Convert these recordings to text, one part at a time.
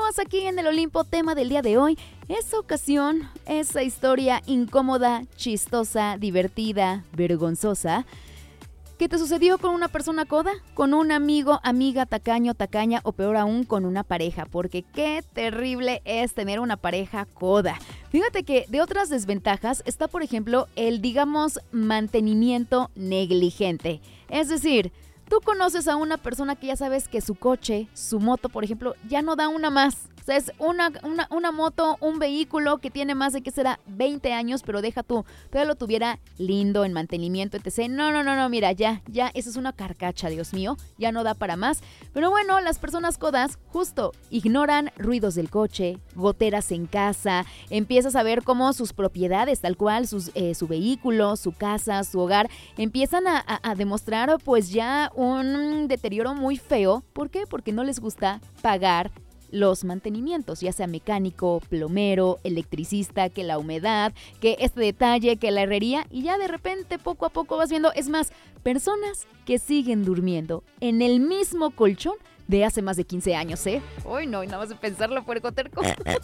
continuamos aquí en el Olimpo, tema del día de hoy. Esa ocasión, esa historia incómoda, chistosa, divertida, vergonzosa, ¿qué te sucedió con una persona coda? Con un amigo, amiga, tacaño, tacaña o peor aún con una pareja, porque qué terrible es tener una pareja coda. Fíjate que de otras desventajas está, por ejemplo, el, digamos, mantenimiento negligente. Es decir, tú conoces a una persona que ya sabes que su coche, su moto, por ejemplo, ya no da una más. O sea, es una moto, un vehículo que tiene más de, ¿qué será? 20 años, pero deja tú, pero lo tuviera lindo en mantenimiento, etc. No, mira, ya, esa es una carcacha, Dios mío, ya no da para más. Pero bueno, las personas codas justo ignoran ruidos del coche, goteras en casa, empiezas a ver cómo sus propiedades, tal cual, su vehículo, su casa, su hogar, empiezan a demostrar pues ya un deterioro muy feo. ¿Por qué? Porque no les gusta pagar los mantenimientos, ya sea mecánico, plomero, electricista, que la humedad, que este detalle, que la herrería, y ya de repente poco a poco vas viendo, es más, personas que siguen durmiendo en el mismo colchón de hace más de 15 años, ¿eh? Uy, no, y nada más de pensarlo por coterco.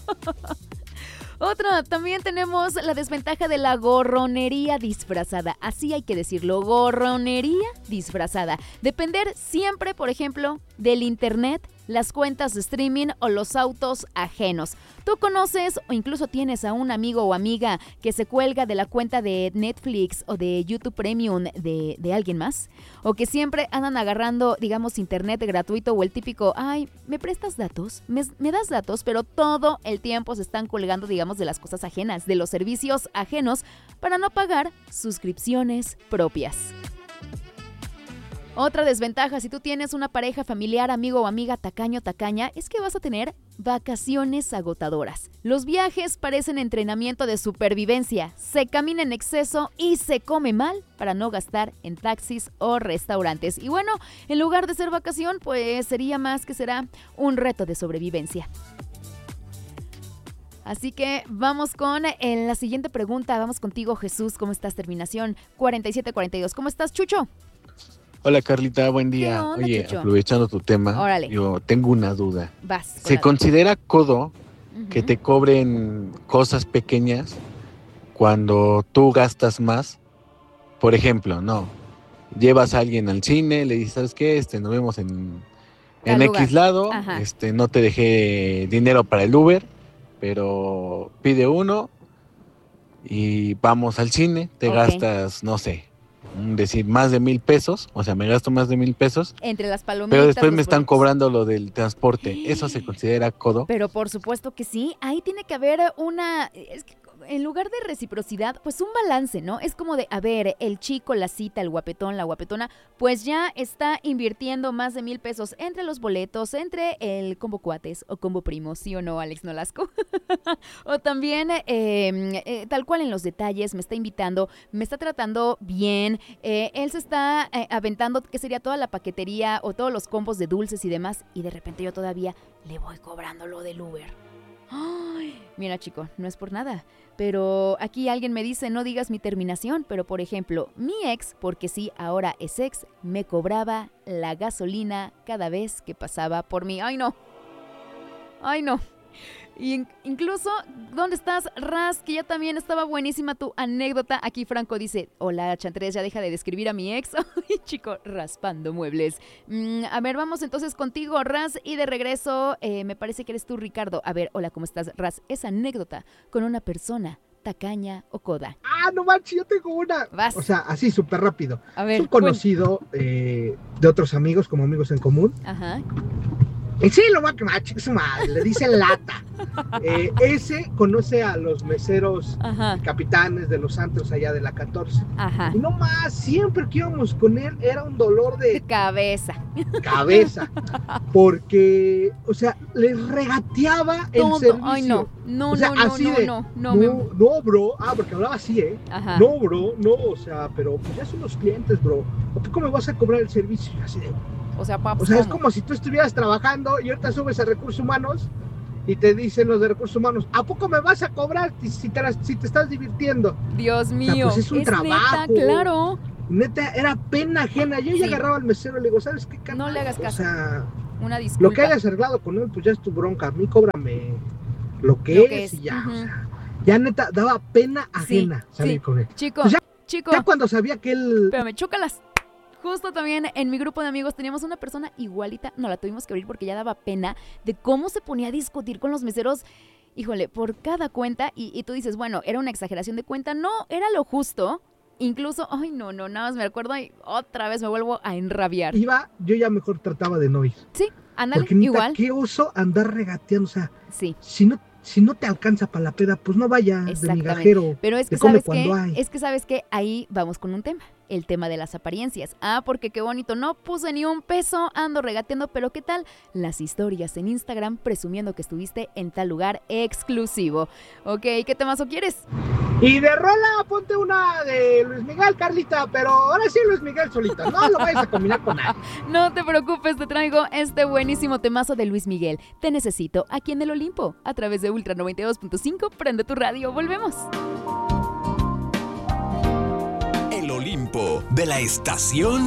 Otra, también tenemos la desventaja de la gorronería disfrazada. Así hay que decirlo, gorronería disfrazada. Depender siempre, por ejemplo, del internet, las cuentas de streaming o los autos ajenos. ¿Tú conoces o incluso tienes a un amigo o amiga que se cuelga de la cuenta de Netflix o de YouTube Premium de alguien más? O que siempre andan agarrando, digamos, internet gratuito o el típico, ay, ¿me prestas datos? ¿Me das datos? Pero todo el tiempo se están colgando, digamos, de las cosas ajenas, de los servicios ajenos para no pagar suscripciones propias. Otra desventaja, si tú tienes una pareja, familiar, amigo o amiga tacaño, tacaña, es que vas a tener vacaciones agotadoras. Los viajes parecen entrenamiento de supervivencia, se camina en exceso y se come mal para no gastar en taxis o restaurantes. Y bueno, en lugar de ser vacación, pues sería más que será un reto de sobrevivencia. Así que vamos con la siguiente pregunta. Vamos contigo, Jesús. ¿Cómo estás? Terminación 4742. ¿Cómo estás, Chucho? Hola, Carlita, buen día. ¿Qué onda, Oye, Chucho? aprovechando tu tema, Órale. yo tengo una duda. Vas. ¿Se considera codo que Uh-huh. te cobren cosas pequeñas cuando tú gastas más? Por ejemplo, no, llevas a alguien al cine, le dices, ¿sabes qué? Nos vemos en Tal X lugar. lado, Ajá. no te dejé dinero para el Uber, pero pide uno y vamos al cine, te Ok. gastas, no sé, decir más de 1,000 pesos, o sea, me gasto más de 1,000 pesos, Entre las palomitas. pero después los me están boletos. cobrando lo del transporte. ¿Eso se considera codo? Pero por supuesto que sí, ahí tiene que haber una, es que en lugar de reciprocidad, pues un balance, ¿no? Es como de, a ver, el chico, la cita, el guapetón, la guapetona, pues ya está invirtiendo más de 1,000 pesos entre los boletos, entre el combo cuates o combo primos, ¿sí o no, Alex Nolasco? O también, tal cual en los detalles, me está invitando, me está tratando bien, él se está aventando, ¿qué sería? Toda la paquetería o todos los combos de dulces y demás, y de repente yo todavía le voy cobrando lo del Uber. Ay, mira, chico, no es por nada, pero aquí alguien me dice, no digas mi terminación, pero por ejemplo, mi ex, porque sí, ahora es ex, me cobraba la gasolina cada vez que pasaba por mí. Ay, no. Y incluso, ¿dónde estás, Raz? Que ya también estaba buenísima tu anécdota. Aquí Franco dice, hola, Chantres, ya deja de describir a mi ex. Ay, chico, raspando muebles. A ver, vamos entonces contigo, Raz. Y de regreso, me parece que eres tú, Ricardo. A ver, hola, ¿cómo estás, Raz? Esa anécdota con una persona tacaña o coda. Ah, no manches, yo tengo una. Vas. O sea, así súper rápido. A ver, es un conocido de otros amigos, como amigos en común. Ajá. Y sí, lo va a quemar, chica su madre, le dicen lata. Ese conoce a los meseros capitanes de los antros allá de la 14. Ajá. Y no más, siempre que íbamos con él era un dolor de cabeza. Porque, o sea, les regateaba todo. El servicio. Ay, no, o sea, no, bro. Ah, porque hablaba así, Ajá. No, bro, no, o sea, pero pues ya son los clientes, bro. ¿O tú cómo me vas a cobrar el servicio? Así de... O sea, paps, o sea, es como si tú estuvieras trabajando y ahorita subes a recursos humanos y te dicen los de recursos humanos, ¿a poco me vas a cobrar si te estás divirtiendo? Dios mío. O sea, pues es un trabajo. Neta, claro. Neta, era pena ajena. Yo ya agarraba al mesero y le digo, ¿sabes qué, carnal? No le hagas caso. O sea, Una disculpa. Lo que hayas arreglado con él, pues ya es tu bronca. A mí cóbrame lo que es y ya. O sea, ya neta, daba pena ajena salir con él. Chico, pues chico. Ya cuando sabía que él... Espérame, chócalas. Justo también en mi grupo de amigos teníamos una persona igualita, no la tuvimos que abrir porque ya daba pena de cómo se ponía a discutir con los meseros, híjole, por cada cuenta, y tú dices, bueno, era una exageración de cuenta, no, era lo justo, incluso, ay no, nada más me acuerdo y otra vez me vuelvo a enrabiar. Yo ya mejor trataba de no ir. Sí, ándale, porque neta, igual. qué oso andar regateando, o sea, sí. Si no te alcanza para la peda, pues no vaya de migajero. Pero es que sabes que ahí vamos con un tema, el tema de las apariencias. Porque qué bonito, no puse ni un peso, ando regateando, pero ¿qué tal las historias en Instagram presumiendo que estuviste en tal lugar exclusivo? Ok, ¿qué temazo quieres? Y de rola, ponte una de Luis Miguel, Carlita, pero ahora sí Luis Miguel solita, no lo vayas a combinar con nadie. No te preocupes, te traigo este buenísimo temazo de Luis Miguel. Te necesito aquí en el Olimpo, a través de Ultra 92.5, prende tu radio, volvemos. El Olimpo de la estación